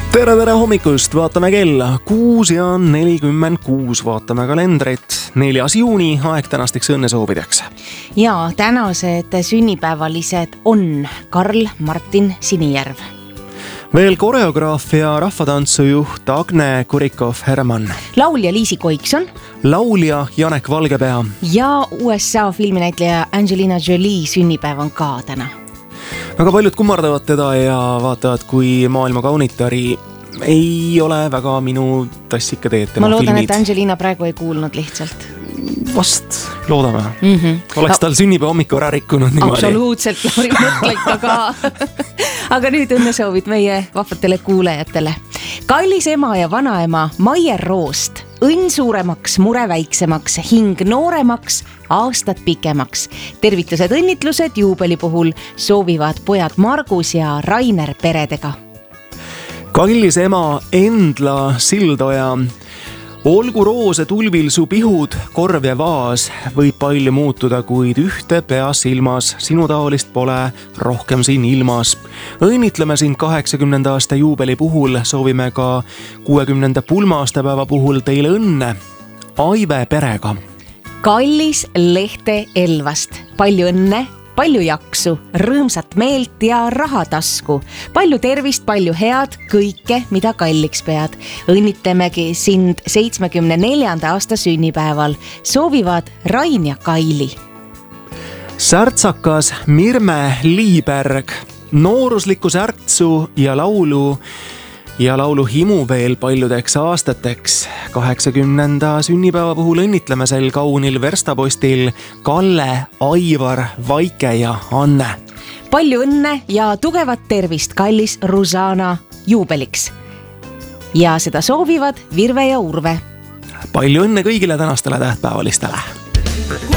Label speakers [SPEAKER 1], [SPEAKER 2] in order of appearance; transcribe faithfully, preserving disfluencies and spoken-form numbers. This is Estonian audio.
[SPEAKER 1] tere, tere hommikust, vaatame kella, kuus ja nelikümmend kuus, vaatame kalendrit, neljas juuni, aeg tänasteks õnnesoovideks.
[SPEAKER 2] Ja tänased sünnipäevalised on Karl Martin Sinijärv.
[SPEAKER 1] Veel koreograaf ja rahvatantsujuht Agne Kurikov-Herman.
[SPEAKER 2] Laulja Liisi Koikson.
[SPEAKER 1] Laulja Janek Valgepea.
[SPEAKER 2] Ja U S A filminäitleja Angelina Jolie sünnipäev on ka täna.
[SPEAKER 1] Väga paljud kummardavad teda ja vaatavad, kui maailma kaunitari ei ole väga minu tassika teed tema
[SPEAKER 2] filmid. Ma loodan,
[SPEAKER 1] filmid.
[SPEAKER 2] et Angelina praegu ei kuulnud lihtsalt.
[SPEAKER 1] Vast, loodame.
[SPEAKER 2] Mm-hmm.
[SPEAKER 1] Oleks tal sünnipäeva hommiku ära rikkunud niimoodi.
[SPEAKER 2] Absoluutselt, Lauri, mõtleid ka. Aga nüüd õnnesoovid meie vahvatele kuulajatele. Kallis ema ja vanaema Maier Roost. Õnn suuremaks, mure väiksemaks, hing nooremaks, aastad pikemaks. Tervitused õnnitlused juubeli puhul soovivad pojad Margus ja Rainer peredega.
[SPEAKER 1] Kallis ema Endla Sildoja. Olgu roose tulvil su pihud, korv ja vaas võib palju muutuda, kuid ühte peas silmas, sinu taolist pole rohkem siin ilmas. Õnnitleme sind kaheksakümnenda aasta juubeli puhul, soovime ka kuuekümnenda pulma-aastapäeva puhul teile õnne Aive perega.
[SPEAKER 2] Kallis Lehte Elvast, palju õnne, palju jaksu, rõõmsat meelt ja rahatasku. Palju tervist, palju head, kõike, mida kalliks pead. Õnnitlemegi sind seitsmekümne neljanda aasta sünnipäeval. Soovivad Rain ja Kaili.
[SPEAKER 1] Särtsakas Mirme Liiberg. Nooruslikku särtsu ja laulu ja laulu himu veel paljudeks aastateks. kaheksakümnenda sünnipäeva puhul õnnitleme sel kaunil verstapostil Kalle, Aivar, Vaike ja Anne.
[SPEAKER 2] Palju õnne ja tugevat tervist kallis Rusana juubeliks. Ja seda soovivad Virve ja Urve.
[SPEAKER 1] Palju õnne kõigile tänastele tähtpäevalistele.